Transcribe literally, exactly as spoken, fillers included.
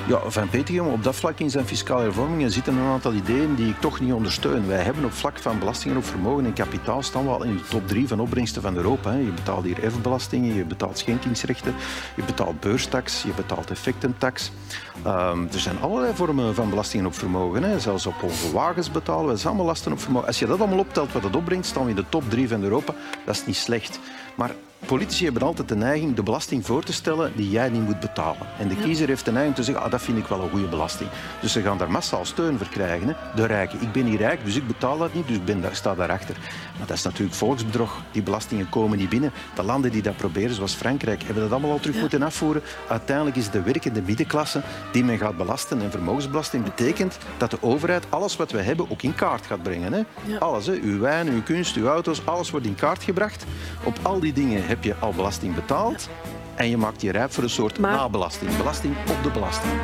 Ja, Van Petegem, op dat vlak in zijn fiscale hervormingen zitten een aantal ideeën die ik toch niet ondersteun. Wij hebben op vlak van belastingen op vermogen en kapitaal staan we al in de top drie van opbrengsten van Europa. Je betaalt hier erfbelastingen, je betaalt schenkingsrechten, je betaalt beurstax, je betaalt effectentax. Um, er zijn allerlei vormen van belastingen op vermogen. Hè. Zelfs op onze wagens betalen we, dat is allemaal lasten op vermogen. Als je dat allemaal optelt wat het opbrengt, staan we in de top drie van Europa. Dat is niet slecht. Maar politici hebben altijd de neiging de belasting voor te stellen die jij niet moet betalen. En de ja. kiezer heeft de neiging te zeggen, ah, dat vind ik wel een goede belasting. Dus ze gaan daar massaal steun voor krijgen. Hè. De rijken. Ik ben niet rijk, dus ik betaal dat niet, dus ik ben daar, sta daarachter. Maar dat is natuurlijk volksbedrog. Die belastingen komen niet binnen. De landen die dat proberen, zoals Frankrijk, hebben dat allemaal al terug ja. moeten afvoeren. Uiteindelijk is het de werkende middenklasse die men gaat belasten. En vermogensbelasting betekent dat de overheid alles wat we hebben ook in kaart gaat brengen. Hè. Ja. Alles, hè. Uw wijn, uw kunst, uw auto's, alles wordt in kaart gebracht. Op al die dingen heb je al belasting betaald en je maakt je rijp voor een soort maar... nabelasting. Belasting op de belasting.